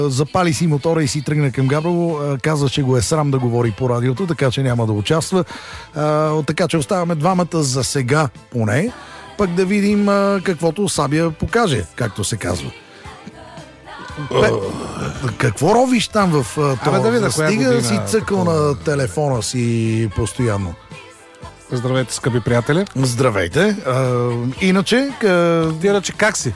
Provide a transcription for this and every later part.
Запали си мотора и си тръгна към Габрово. Казва, че го е срам да говори по радиото, така че няма да участва. Така че оставаме двамата за сега поне, пък да видим каквото Сабия покаже, както се казва. Какво ровиш там в това? Да стига си цъкал на телефона си постоянно. Здравейте, скъпи приятели. Здравейте. Иначе... Иначе как си?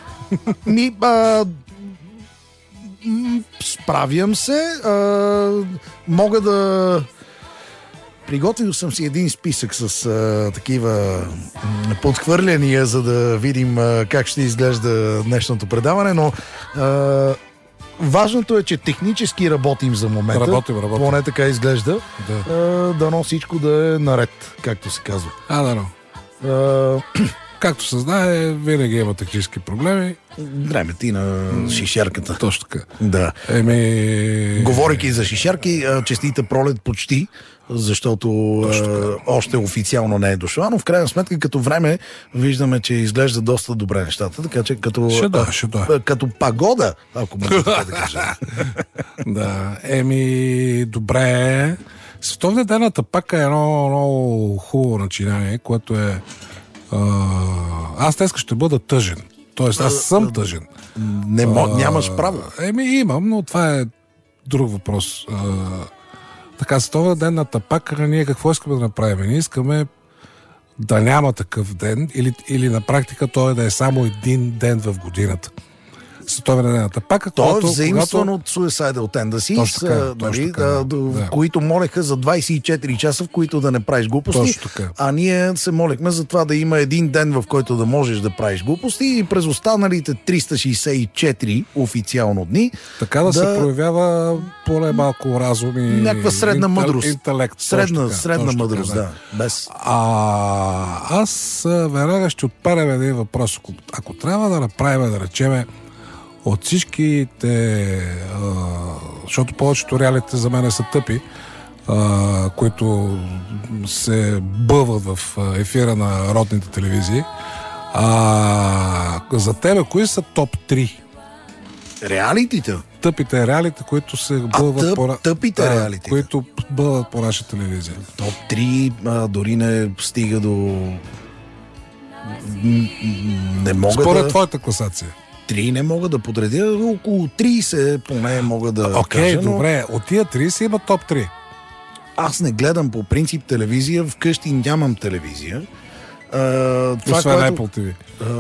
Справям се. Мога да... Приготвил съм си един списък с такива подхвърляния, за да видим как ще изглежда днешното предаване, но важното е, че технически работим за момента. Работим. Поне така изглежда. Дано всичко да е наред, както се казва. Дано. Както се знае, винаги има технически проблеми. Време ти на шишерката. Точно така. Да. Говорейки за шишерки, честита пролет почти, защото още официално не е дошла, но в крайна сметка като време виждаме, че изглежда доста добре нещата, така че като, като пагода, ако може да кажа. Да, добре. Световният ден на тапака е едно много хубаво начинание, което е аз днес ще бъда тъжен. Тоест, аз съм тъжен. Нямаш право. Имам, но това е друг въпрос. Така, световният ден на тапака, ние какво искаме да направим? Ние искаме да няма такъв ден или на практика той да е само един ден в годината. Световен ден на тапака. То е взаимстван от Suicidal Tendencies, които молеха за 24 часа, в които да не правиш глупости. А ние се молехме за това да има един ден, в който да можеш да правиш глупости и през останалите 364 официално дни така да се проявява поне малко разум и някаква средна мъдрост. Интелект. Средна мъдрост, да. Без. Аз веднага ще отпарям един въпрос. Ако трябва да направим, да речеме, от всичките, защото повечето реалите за мен са тъпи, които се бъват в ефира на родните телевизии. За тебе, кои са топ 3? Реалитите? Тъпите реалити, които се бъват тъпите реалити, които бъват по наша телевизия. Топ 3 дори не стига до... Не мога според твоята класация. 3 не мога да подредя, около 30 поне мога да кажа. Добре, от тия 30 има топ 3. Аз не гледам по принцип телевизия, вкъщи нямам телевизия. Освен Apple TV.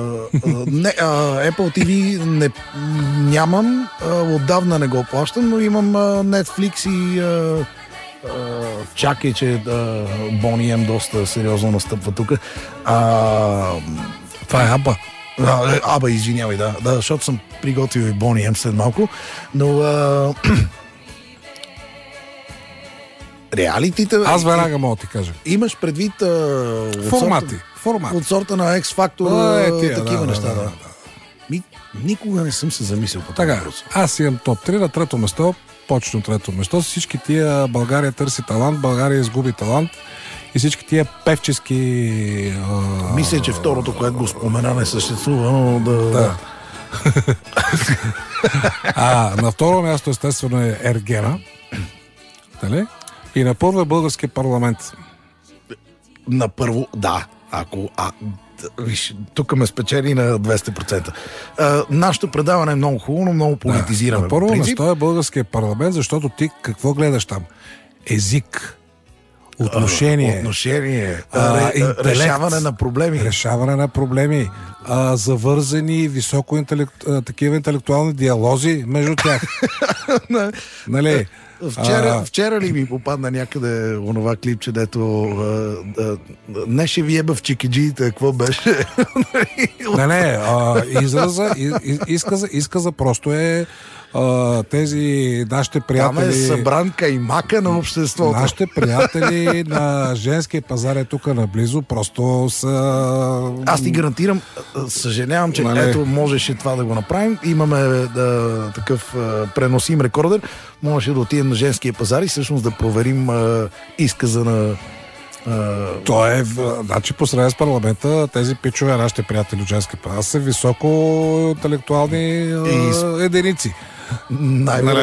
Apple TV нямам, отдавна не го плащам, но имам Netflix и чакай, че Bonnie M доста сериозно настъпва тук. Това е Аба. Извинявай, да, защото съм приготвил и Bonnie M след малко, но реалитите... Аз веднага мога да ти кажа. Имаш предвид формати. От сорта на X-Factor, такива неща. Да. Никога не съм се замислил по това въпрос. Аз имам топ 3 на трето место, почно трето место. Всички тия България търси талант, България изгуби талант и всички тия певчески... Мисля, че второто, което го спомена, не съществува, но да... На второ място естествено е Ергена. Дали? И на първо е българския парламент. На първо, да. Виж, тук ме спечели на 200%. Нашето предаване е много хубаво, но много политизираме. На първо място е българския парламент, защото ти какво гледаш там? Език, отношение, решаване на проблеми. Завързани такива интелектуални диалози между тях. Нали? Вчера ли ми попадна някъде онова клипче, дето не ще ви еба в чикиджиите, какво беше? Изказа просто е тези нашите приятели... Там е събран каймака на обществото. Нашите приятели на женския пазар е тук наблизо, просто са... Аз ти гарантирам, съжалявам, че ето можеше това да го направим. Имаме такъв преносим рекордер. Можеше да отидем на женския пазар и всъщност да проверим изказа на... То е, значи по сравнение с парламента, тези пичове, нашите приятели от женския пазар са високо интелектуални единици.